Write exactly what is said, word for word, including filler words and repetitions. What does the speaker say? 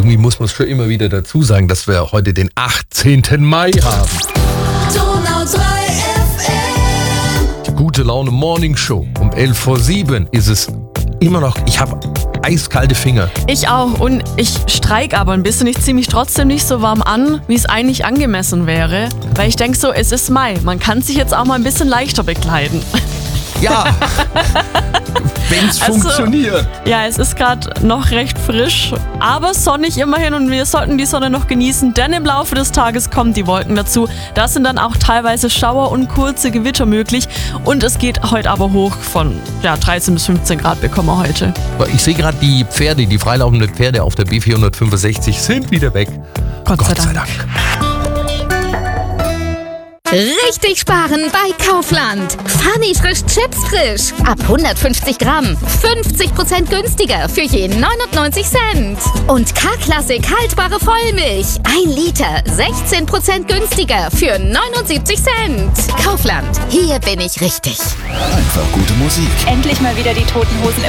irgendwie muss man es schon immer wieder dazu sagen, dass wir heute den achtzehnten Mai haben. Donau drei F M. Die Gute Laune Morning Show. Um elf vor sieben ist es immer noch, ich habe eiskalte Finger. Ich auch und ich streik aber ein bisschen. Ich ziehe mich trotzdem nicht so warm an, wie es eigentlich angemessen wäre. Weil ich denke so, es ist Mai. Man kann sich jetzt auch mal ein bisschen leichter bekleiden. Ja, wenn es Also, funktioniert. Ja, es ist gerade noch recht frisch, aber sonnig immerhin und wir sollten die Sonne noch genießen, denn im Laufe des Tages kommen die Wolken dazu. Da sind dann auch teilweise Schauer und kurze Gewitter möglich und es geht heute aber hoch von ja, dreizehn bis fünfzehn Grad bekommen wir heute. Ich sehe gerade die Pferde, die freilaufenden Pferde auf der B vierhundertfünfundsechzig sind wieder weg. Gott, sei Dank. Richtig sparen bei Kaufland. Funny frisch Chips frisch. Ab hundertfünfzig Gramm. fünfzig Prozent günstiger für je neunundneunzig Cent. Und K-Klassik haltbare Vollmilch. ein Liter. sechzehn Prozent günstiger für neunundsiebzig Cent. Kaufland. Hier bin ich richtig. Einfach gute Musik. Endlich mal wieder die Toten Hosen im